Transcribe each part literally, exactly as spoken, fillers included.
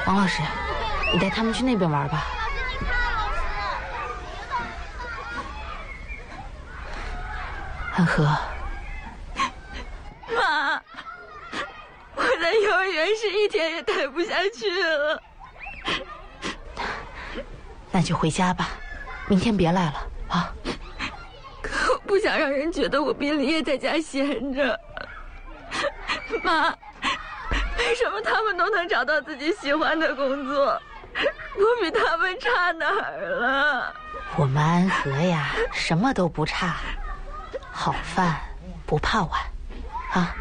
王老师，你带他们去那边玩吧。安和， 妈，我在幼儿园是一天也待不下去了。 那就回家吧，明天别来了啊。 可我不想让人觉得我毕了业在家闲着。妈，为什么他们都能找到自己喜欢的工作，我比他们差哪儿了？ 我们安和呀，什么都不差，好饭不怕晚，啊。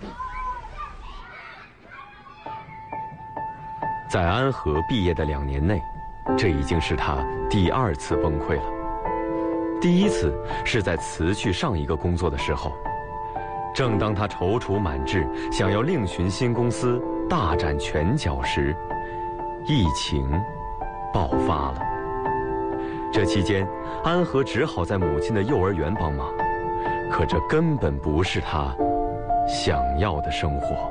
在安和毕业的两年内，这已经是他第二次崩溃了。第一次是在辞去上一个工作的时候，正当他踌躇满志，想要另寻新公司大展拳脚时，疫情爆发了。这期间，安和只好在母亲的幼儿园帮忙，可这根本不是他想要的生活。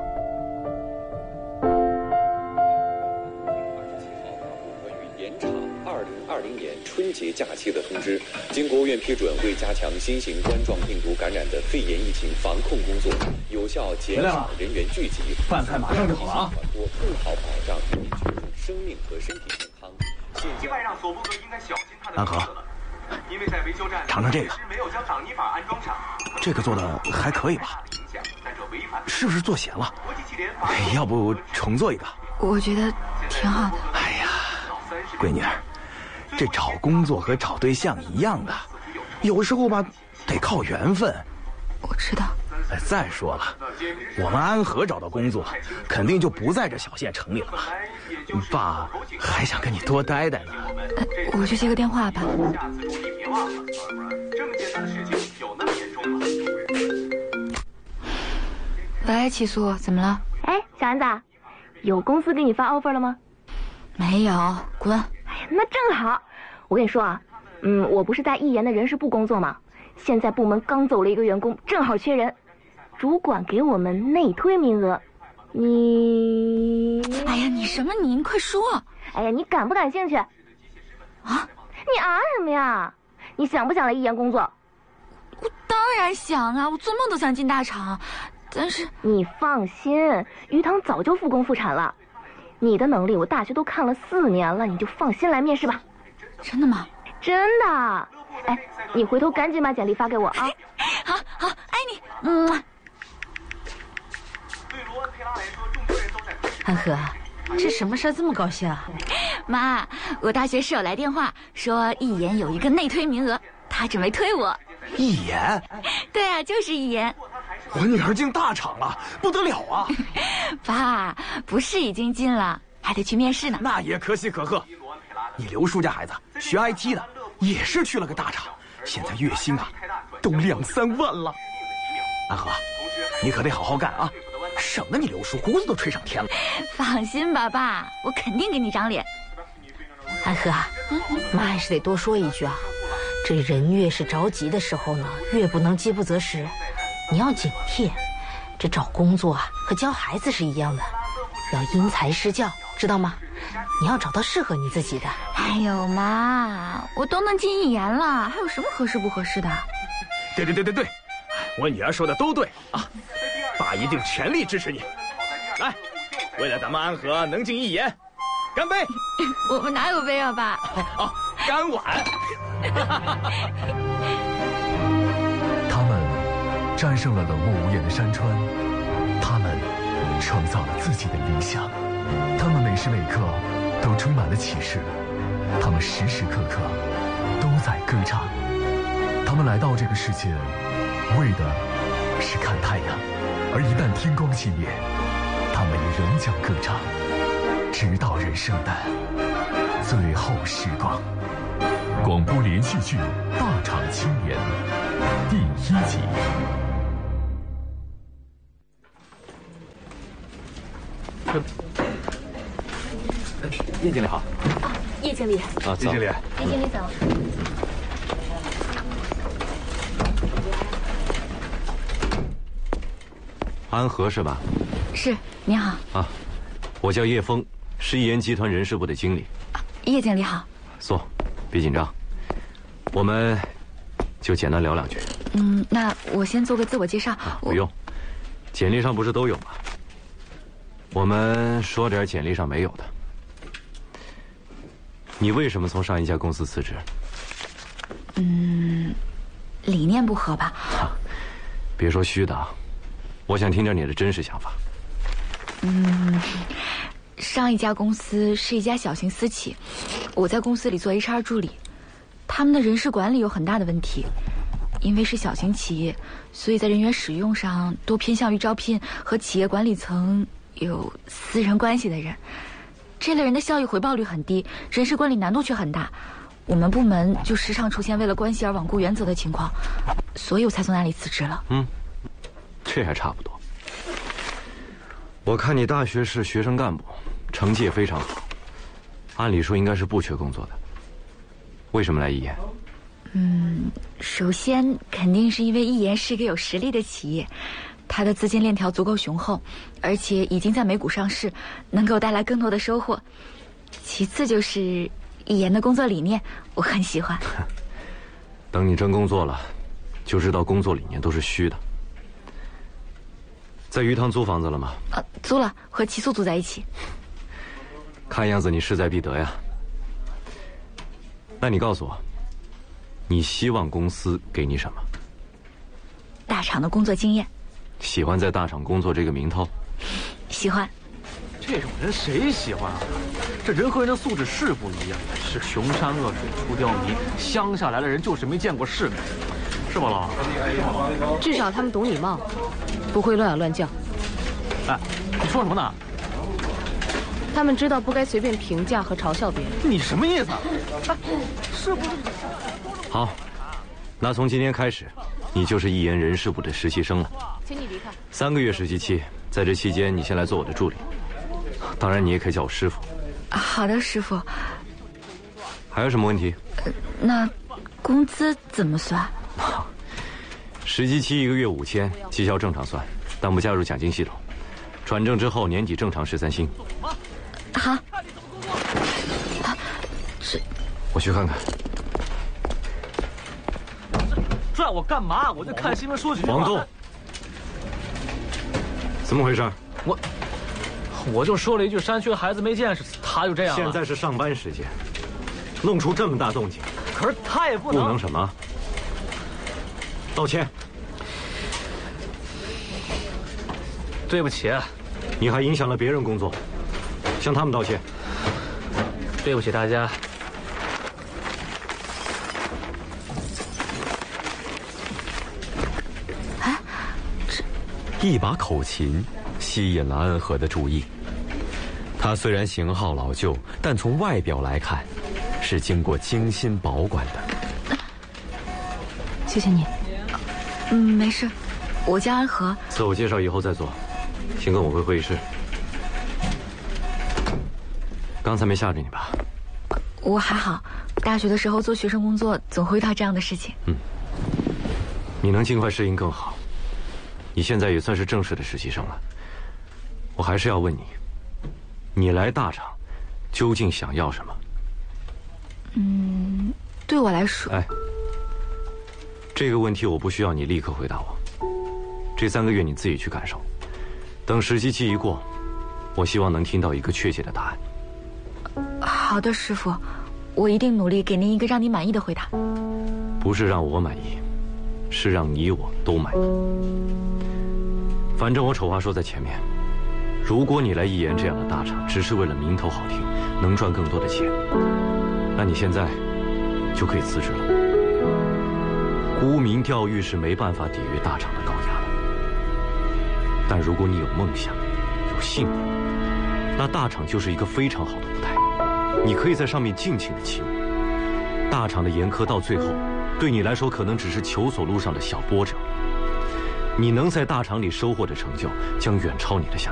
春节假期的通知，经国务院批准，为加强新型冠状病毒感染的肺炎疫情防控工作，有效减少人员聚集， 饭菜马上就好了啊！ 我更好保障人民群众生命和身体健康。 另外，让索布格应该小心他的安和，因为在维修站尝尝这个，没有将挡泥板安装上，这个做的还可以吧？是不是做咸了？要不重做一个？ 我觉得挺好的。 哎呀，闺女儿。这找工作和找对象一样的，有时候吧，得靠缘分。 我知道。 再说了，我们安和找到工作，肯定就不在这小县城里了嘛。爸还想跟你多待待呢。 呃，我去接个电话吧。喂，起诉，怎么了？ 哎，小安子，有公司给你发 offer 了吗？ 没有，滚。 那正好，我跟你说啊，嗯，我不是在艺研的人事部工作吗？现在部门刚走了一个员工，正好缺人，主管给我们内推名额，你…… 哎呀，你什么你？你快说！ 哎呀，你感不感兴趣？啊？你啊什么呀？你想不想来艺研工作？ 我当然想啊，我做梦都想进大厂，但是…… 你放心，鱼塘早就复工复产了。你的能力我大学都看了四年了，你就放心来面试吧。 真的吗？ 真的。哎，你回头赶紧把简历发给我啊。 好好，爱你。嗯。 安和，这什么事儿这么高兴啊？ 妈，我大学室友来电话说艺研有一个内推名额，他准备推我。 艺研？ 对啊，就是艺研。 我女儿进大厂了，不得了啊！ 爸，不是已经进了，还得去面试呢。 那也可喜可贺。你刘叔家孩子学 I T 的，也是去了个大厂，现在月薪啊都两三万了。安和，你可得好好干啊，省得你刘叔胡子都吹上天了。 放心吧，爸，我肯定给你长脸。 安和啊，妈还是得多说一句啊，这人越是着急的时候呢，越不能饥不择食。你要警惕，这找工作啊和教孩子是一样的，要因材施教，知道吗？你要找到适合你自己的。 哎呦妈，我都能进艺研了，还有什么合适不合适的？ 对对对对对，我女儿说的都对啊，爸一定全力支持你。来，为了咱们安和能进艺研，干杯！ 我们哪有杯啊，爸？ 哦，干碗。 他们战胜了冷漠无言的山川，他们创造了自己的理想，他们每时每刻都充满了启示，他们时时刻刻都在歌唱。他们来到这个世界，为的是看太阳，而一旦天光熄灭，他们也仍将歌唱，直到人生的最后时光。广播连续剧《大厂青年》第一集。 叶经理好。 啊，叶经理。 啊，叶经理。 叶经理早。 安和是吧？ 是，你好。 啊，我叫叶枫， 是一言集团人事部的经理。 叶经理好。 坐，别紧张，我们就简单聊两句。 嗯，那我先做个自我介绍。 啊、不用，简历上不是都有吗？我们说点简历上没有的。你为什么从上一家公司辞职？ 嗯，理念不合吧？ 啊、别说虚的，我想听点你的真实想法。 嗯，上一家公司是一家小型私企，我在公司里做 H R 助理，他们的人事管理有很大的问题。因为是小型企业，所以在人员使用上多偏向于招聘和企业管理层有私人关系的人，这类人的效益回报率很低，人事管理难度却很大。我们部门就时常出现为了关系而罔顾原则的情况，所以我才从那里辞职了。 嗯，这还差不多。我看你大学是学生干部，成绩也非常好，按理说应该是不缺工作的，为什么来一言？ 嗯，首先肯定是因为一言是个有实力的企业，它的资金链条足够雄厚，而且已经在美股上市，能给我带来更多的收获。其次就是一言的工作理念，我很喜欢。 等你真工作了，就知道工作理念都是虚的。在鱼塘租房子了吗？ 呃，租了，和齐素租在一起。 看样子你势在必得呀。那你告诉我，你希望公司给你什么？ 大厂的工作经验。 喜欢在大厂工作这个名头？ 喜欢。 这种人谁喜欢啊？这人和人的素质是不一样，是穷山恶水出刁民，乡下来的人就是没见过世面，是吧，老王？ 至少他们懂礼貌，不会乱咬乱叫。 哎，你说什么呢？ 他们知道不该随便评价和嘲笑别人。 你什么意思？哎，是不是？ 好，那从今天开始，你就是一言人事部的实习生了。 请你离开。 三个月实习期，在这期间你先来做我的助理，当然你也可以叫我师傅。 好的，师傅。 还有什么问题？ 呃，那工资怎么算？ 实习期一个月五千，绩效正常算，但不加入奖金系统。转正之后年底正常十三薪。 好。啊，这我去看看。 拽我干嘛？我就看新闻说几句话。 王栋，怎么回事？ 我我就说了一句山区孩子没见识，他就这样了。 现在是上班时间，弄出这么大动静， 可是他也不能不能什么？道歉。 对不起。 你还影响了别人工作，向他们道歉。 对不起大家。 哎，这一把口琴吸引了安和的注意。它虽然型号老旧，但从外表来看，是经过精心保管的。 谢谢你。嗯，没事，我叫安和。 自我介绍以后再做，先跟我回会议室。刚才没吓着你吧？ 我还好，大学的时候做学生工作，总会遇到这样的事情。 嗯，你能尽快适应更好。你现在也算是正式的实习生了。我还是要问你，你来大厂究竟想要什么？ 嗯，对我来说， 哎，这个问题我不需要你立刻回答我。这三个月你自己去感受。等实习期一过，我希望能听到一个确切的答案。 好的，师傅，我一定努力给您一个让你满意的回答。 不是让我满意，是让你我都满意。反正我丑话说在前面，如果你来一言这样的大厂只是为了名头好听，能赚更多的钱，那你现在就可以辞职了。沽名钓誉是没办法抵御大厂的高压的。但如果你有梦想，有信念，那大厂就是一个非常好的舞台，你可以在上面尽情的起舞。大厂的严苛到最后，对你来说可能只是求索路上的小波折。你能在大厂里收获的成就，将远超你的想象。